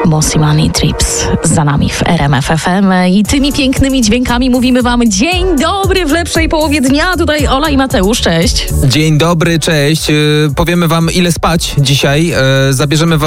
Bossy Money Trips za nami w RMF FM i tymi pięknymi dźwiękami mówimy wam dzień dobry w lepszej połowie dnia. Tutaj Ola i Mateusz, cześć. Dzień dobry, cześć. Powiemy wam, ile spać dzisiaj. Zabierzemy was